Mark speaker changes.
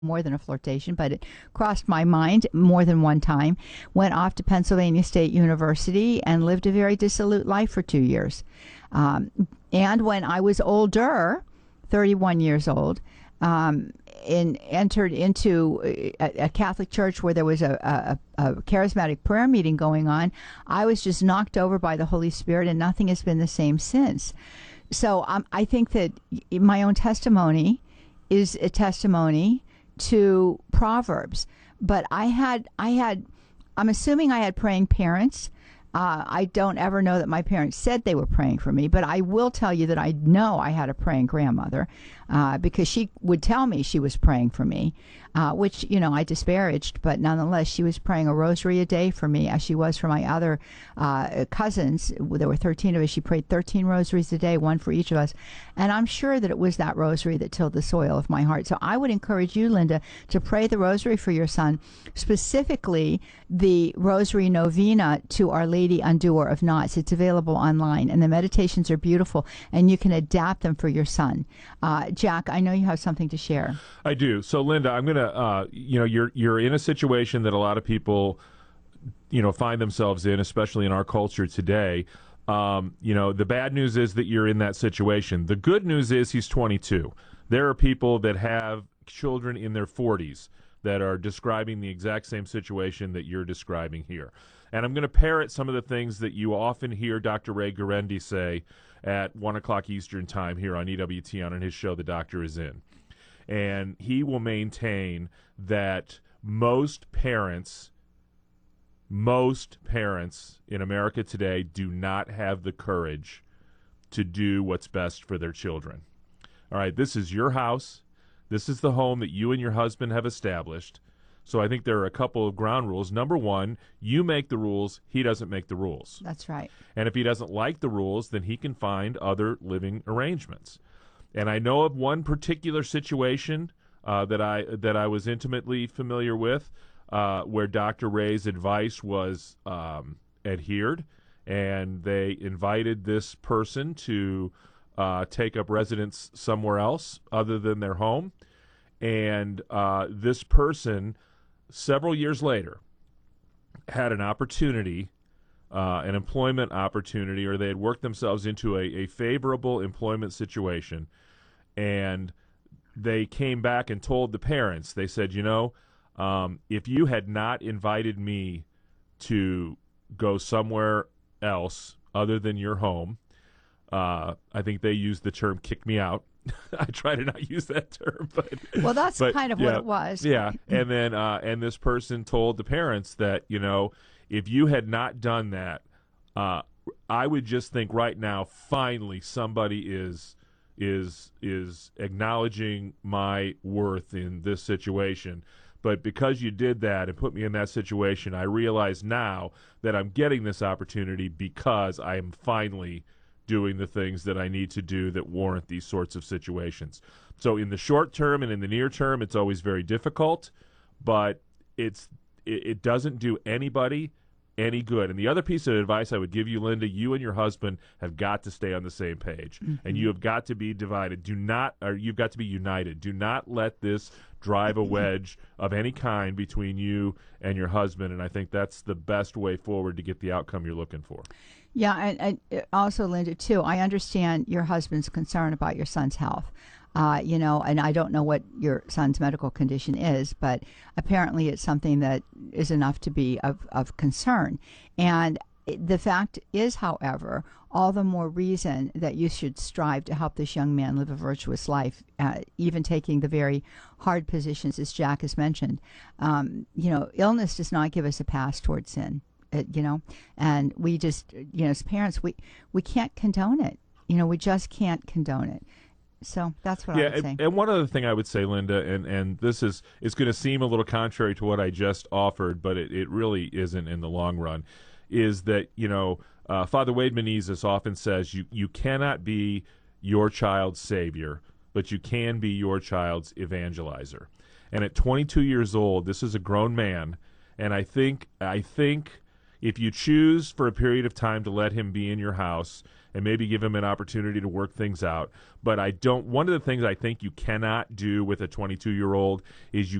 Speaker 1: more than a flirtation, but it crossed my mind more than one time. Went off to Pennsylvania State University and lived a very dissolute life for 2 years. And when I was older, 31 years old, entered into a Catholic church where there was a charismatic prayer meeting going on. I was just knocked over by the Holy Spirit, and nothing has been the same since. So I think that my own testimony is a testimony to Proverbs. But I'm assuming I had praying parents. I don't ever know that my parents said they were praying for me, but I will tell you that I know I had a praying grandmother because she would tell me she was praying for me, which, I disparaged, but nonetheless, she was praying a rosary a day for me as she was for my other cousins. There were 13 of us. She prayed 13 rosaries a day, one for each of us. And I'm sure that it was that rosary that tilled the soil of my heart. So I would encourage you, Linda, to pray the rosary for your son, specifically the rosary novena to Our Lady Undoer of Knots. It's available online, and the meditations are beautiful, and you can adapt them for your son. Jack, I know you have something to share.
Speaker 2: I do. So, Linda, I'm going to, you're in a situation that a lot of people, find themselves in, especially in our culture today. The bad news is that you're in that situation. The good news is he's 22. There are people that have children in their 40s that are describing the exact same situation that you're describing here. And I'm going to parrot some of the things that you often hear Dr. Ray Guarendi say at 1 o'clock Eastern time here on EWTN on his show, The Doctor Is In. And he will maintain that most parents in America today do not have the courage to do what's best for their children. All right, this is your house. This is the home that you and your husband have established. So I think there are a couple of ground rules. Number one, you make the rules. He doesn't make the rules.
Speaker 1: That's right.
Speaker 2: And if he doesn't like the rules, then he can find other living arrangements. And I know of one particular situation that I was intimately familiar with where Dr. Ray's advice was adhered, and they invited this person to take up residence somewhere else other than their home. And this person, several years later, had an opportunity, an employment opportunity, or they had worked themselves into a favorable employment situation, and they came back and told the parents, they said, if you had not invited me to go somewhere else other than your home, I think they used the term kick me out. I try to not use that term, but
Speaker 1: that's kind of what it was.
Speaker 2: Yeah, and then and this person told the parents that if you had not done that, I would just think right now, finally somebody is acknowledging my worth in this situation. But because you did that and put me in that situation, I realize now that I'm getting this opportunity because I am finally doing the things that I need to do that warrant these sorts of situations. So in the short term and in the near term, it's always very difficult, but it doesn't do anybody any good. And the other piece of advice I would give you, Linda, you and your husband have got to stay on the same page, and you have got to be divided. You've got to be united. Do not let this drive a wedge of any kind between you and your husband, and I think that's the best way forward to get the outcome you're looking for.
Speaker 1: Yeah, and also, Linda, too, I understand your husband's concern about your son's health. And I don't know what your son's medical condition is, but apparently it's something that is enough to be of concern. And the fact is, however, all the more reason that you should strive to help this young man live a virtuous life, even taking the very hard positions, as Jack has mentioned. Illness does not give us a pass towards sin. And we just, as parents, we can't condone it. We just can't condone it. So that's what I would say.
Speaker 2: And one other thing I would say, Linda, and this is going to seem a little contrary to what I just offered, but it really isn't in the long run, is that, Father Wade Menezes often says you cannot be your child's savior, but you can be your child's evangelizer. And at 22 years old, this is a grown man, and I think if you choose for a period of time to let him be in your house and maybe give him an opportunity to work things out. But one of the things I think you cannot do with a 22-year-old is you